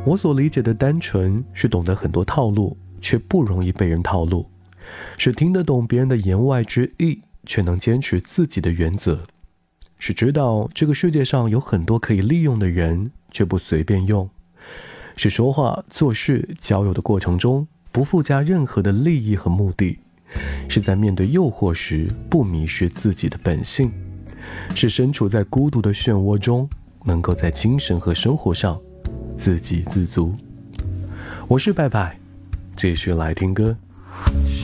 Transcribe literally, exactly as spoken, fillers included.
我所理解的单纯，是懂得很多套路，却不容易被人套路；是听得懂别人的言外之意，却能坚持自己的原则；是知道这个世界上有很多可以利用的人，却不随便用；是说话、做事、交友的过程中，不附加任何的利益和目的；是在面对诱惑时，不迷失自己的本性；是身处在孤独的漩涡中，能够在精神和生活上自给自足。我是拜拜，继续来听歌。